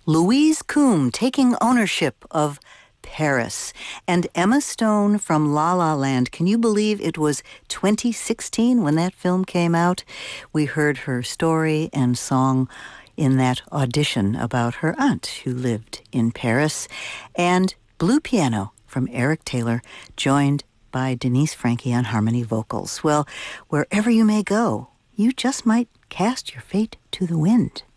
Louise Coombe taking ownership of Paris. And Emma Stone from La La Land. Can you believe it was 2016 when that film came out? We heard her story and song in that audition about her aunt who lived in Paris. And Blue Piano from Eric Taylor, joined by Denise Frankie on harmony vocals. Well, wherever you may go, you just might cast your fate to the wind.